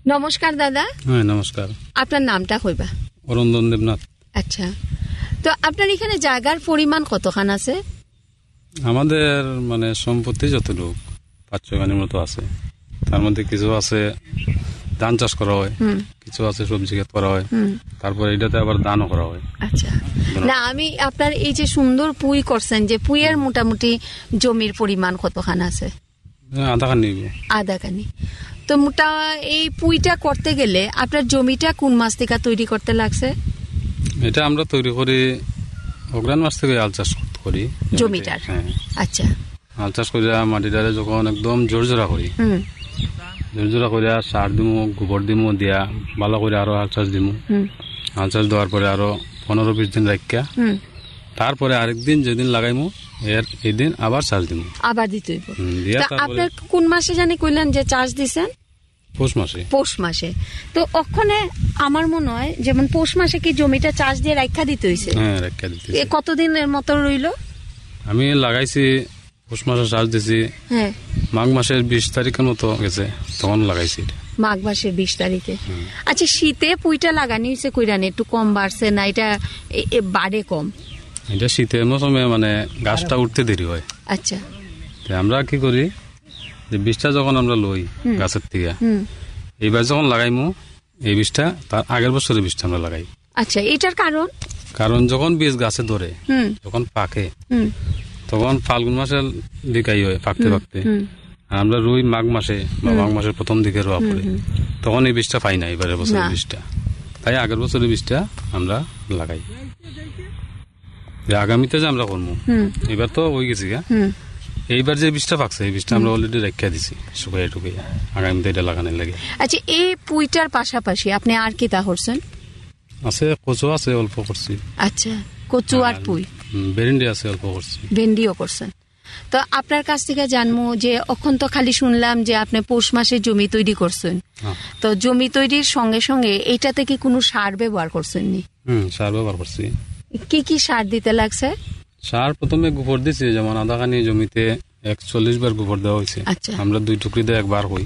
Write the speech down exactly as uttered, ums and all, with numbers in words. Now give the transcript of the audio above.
নমস্কার দাদা। হ্যাঁ নমস্কার। আপনার নামটা কইবা? অরন্দন দেবনাথ। আচ্ছা, তো আপনার এখানে জায়গার পরিমাণ কতখান আছে? আমাদের মানে সম্পত্তি যতটুকু পাঁচ ছয়খানির মতো আছে, তার মধ্যে কিছু আছে ধান চাষ করা হয়, কিছু আছে সবজি ক্ষেত করা হয়, তারপরে এটাতে আবার ধানও করা হয়। আচ্ছা, না আমি আপনার এই যে সুন্দর পুই করছেন, যে পুইয়ের মোটামুটি জমির পরিমাণ কতখান আছে? আধা খানি। আধা খানি। তো মোটা এই পুইটা করতে গেলে আপনার জমিটা কোন মাস থেকে তৈরি করতে লাগছে? এটা আমরা তৈরি করি অগ্রাণ মাস থেকে আল চাষ করি জমিটার। হ্যাঁ আচ্ছা, আল চাষ করিয়া মাটিটারে যখন একদম জোরজোড়া করি, জোরজোড়া করিয়া সার দিমু, গোবর দিমু, দিয়া ভালো করে আরো আল চাষ দিমু। আল চাষ দেওয়ার পরে আরো পনেরো বিশ দিন রাখিয়া তারপরে আরেকদিন যেদিন লাগাইমু এর এই দিন আবার চাষ দিমু, আবার দিতে হইব। আপনার কোন মাসে জানি কইলেন যে চাষ দিছেন? পৌষ মাসে। পৌষ মাসে। তো ওখানে আমার মনে হয় যেমন পৌষ মাসে কি জমিটা চাষ দিয়ে রাখা দিতে হইছে? হ্যাঁ রাখা দিতে। কতদিনের মতো রইল? আমি লাগাইছি পৌষ মাসে চাষ দিছি, হ্যাঁ মাঘ মাসের বিশ তারিখের মতো গেছে তখন লাগাইছি। মাঘ মাসের বিশ তারিখে। আচ্ছা, শীতে পুইটা লাগানি হয়েছে কইরানি একটু কম বাড়ছে না এটা বাড়ে কম? এটা শীতের মৌসুমে মানে গাছটা উঠতে দেরি হয়। আচ্ছা, আমরা কি করি যে বীজটা যখন আমরা লই গাছের থেকে, এইবার যখন লাগাইমু এই বীজটা তার আগের বছরের বীজটা আমরা লাগাই। আচ্ছা, এটার কারণ? কারণ যখন বীজ গাছে ধরে, যখন পাকে, তখন ফাল্গুন মাসের দিকাই হয় পাকতে পাকতে। আমরা রুই মাঘ মাসে বা মাঘ মাসের প্রথম দিকে রোয়া পড়ে, তখন এই বীজটা পাই না এবারের বছরের বীজটা, তাই আগের বছরের বীজটা আমরা লাগাই। আগামীতে যে আমরা করবো, এবার তো হয়ে গেছি গা, এইবার যে বীজটা পাকছে এই বীজটা আমরা অলরেডি রেখে দিছি শুকাইয়া টুকাইয়া, আগামীতে এটা লাগানোর লাগে। আচ্ছা, এই পুইটার পাশাপাশি আপনি আর কি তা করছেন? আছে কচু আছে, অল্প করছি। আচ্ছা, কচু আর পুই। ভেন্ডি আছে, অল্প করছি। ভেন্ডিও করছেন। তো আপনার কাছ থেকে জানবো যে এখন তো খালি শুনলাম যে আপনি পৌষ মাসে জমি তৈরি করছেন, তো জমি তৈরির সঙ্গে সঙ্গে এইটাতে কি কোনো সার ব্যবহার করছেন নি? হুম, সার ব্যবহার করছি। কি কি সার দিতে লাগছে? সার প্রথমে গোবর দিছি, যেমন আধা খানি জমিতে একচল্লিশ বার গোবর দেওয়া হয়েছে। আমরা দুই টুকরি দিয়ে একবার হই।